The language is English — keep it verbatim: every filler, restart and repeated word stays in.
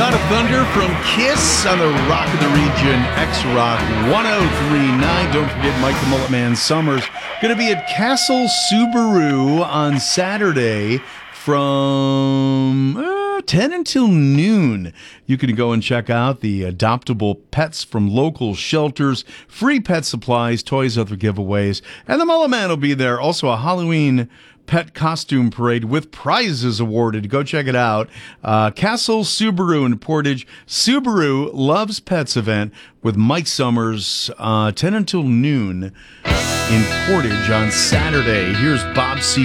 God of Thunder from Kiss on the Rock of the Region, X-Rock one oh three point nine. Don't forget Mike the Mullet Man Summers. Going to be at Castle Subaru on Saturday from uh, ten until noon. You can go and check out the adoptable pets from local shelters, free pet supplies, toys, other giveaways, and the Mullet Man will be there. Also a Halloween pet costume parade with prizes awarded. Go check it out. Uh, Castle Subaru in Portage. Subaru Loves Pets event with Mike Summers, uh, ten until noon in Portage on Saturday. Here's Bob C.